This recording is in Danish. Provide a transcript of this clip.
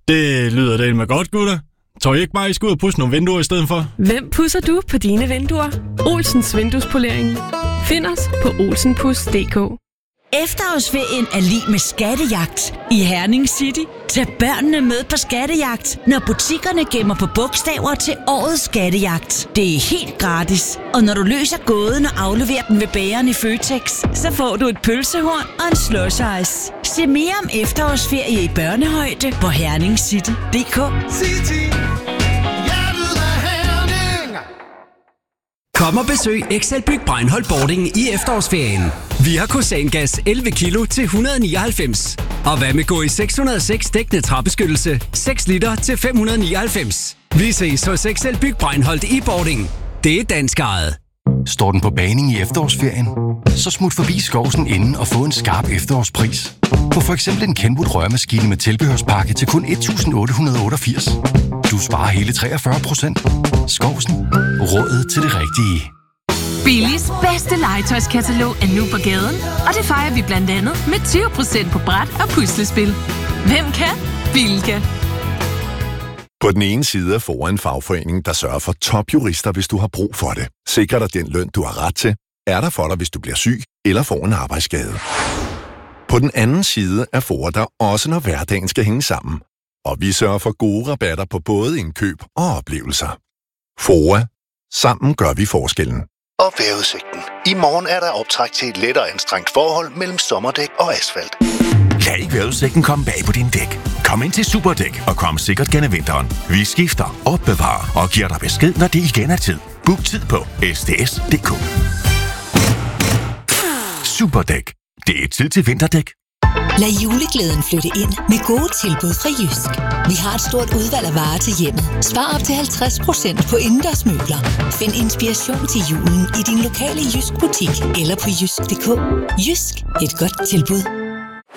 Det lyder da med godt, gutter. Tror I ikke bare, I skal ud og pudse nogle vinduer i stedet for? Hvem pudser du på dine vinduer? Olsens Vinduespolering. Find os på olsenpus.dk. Efterårsferien er lig med skattejagt i Herning City. Tag børnene med på skattejagt, når butikkerne gemmer på bogstaver til årets skattejagt. Det er helt gratis. Og når du løser gåden og afleverer den ved bageren i Føtex, så får du et pølsehorn og en slush ice. Se mere om efterårsferie i børnehøjde på herningscity.dk. Kom og besøg Excelbyg Breinholt Boarding i efterårsferien. Vi har Kosangas 11 kilo til 199. Og hvad med gå i 606 dækkende træbeskyttelse 6 liter til 599. Vi ses hos Excelbyg Breinholt i Boarding. Det er dansk ejet. Står den på baning i efterårsferien? Så smut forbi Skovsen inden og få en skarp efterårspris. På for eksempel en Kenwood rørmaskine med tilbehørspakke til kun 1.888. Du sparer hele 43%. Skovsen. Rådet til det rigtige. Billis bedste legetøjskatalog er nu på gaden, og det fejrer vi blandt andet med 20% på bræt og puslespil. Hvem kan? Billy kan. På den ene side er FOA en fagforening, der sørger for topjurister, hvis du har brug for det. Sikrer dig den løn, du har ret til. Er der for dig, hvis du bliver syg eller får en arbejdsskade. På den anden side er FOA der også, når hverdagen skal hænge sammen. Og vi sørger for gode rabatter på både indkøb og oplevelser. FOA. Sammen gør vi forskellen. Og vejrudsigten. I morgen er der optræk til et lettere anstrengt forhold mellem sommerdæk og asfalt. Lad ikke vejrudsigten komme bag på din dæk. Kom ind til Superdæk og kom sikkert gennem vinteren. Vi skifter, opbevarer og giver dig besked, når det igen er tid. Book tid på sds.dk. Superdæk. Det er tid til vinterdæk. Lad juleglæden flytte ind med gode tilbud fra Jysk. Vi har et stort udvalg af varer til hjemmet. Spar op til 50% på indendørsmøbler. Find inspiration til julen i din lokale Jysk butik eller på jysk.dk. Jysk. Et godt tilbud.